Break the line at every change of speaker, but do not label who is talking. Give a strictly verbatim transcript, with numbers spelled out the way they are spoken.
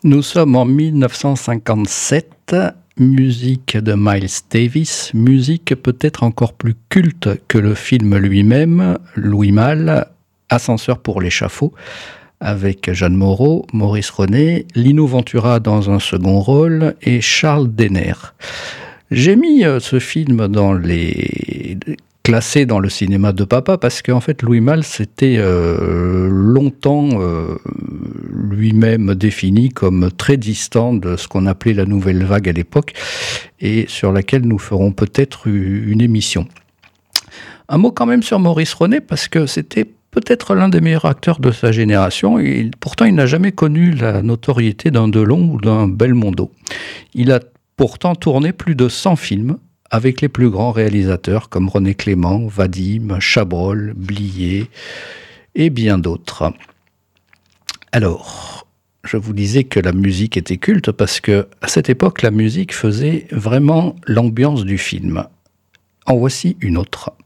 Nous sommes en mille neuf cent cinquante-sept, musique de Miles Davis, musique peut-être encore plus culte que le film lui-même, Louis Malle, Ascenseur pour l'échafaud, avec Jeanne Moreau, Maurice René, Lino Ventura dans un second rôle et Charles Denner. J'ai mis ce film dans les... classé dans le cinéma de papa parce qu'en fait Louis Malle s'était euh, longtemps euh, lui-même défini comme très distant de ce qu'on appelait la nouvelle vague à l'époque et sur laquelle nous ferons peut-être une émission. Un mot quand même sur Maurice René parce que c'était peut-être l'un des meilleurs acteurs de sa génération et pourtant il n'a jamais connu la notoriété d'un Delon ou d'un Belmondo. Il a pourtant tourné plus de cent films avec les plus grands réalisateurs comme René Clément, Vadim, Chabrol, Blier et bien d'autres. Alors, je vous disais que la musique était culte parce que à cette époque, la musique faisait vraiment l'ambiance du film. En voici une autre.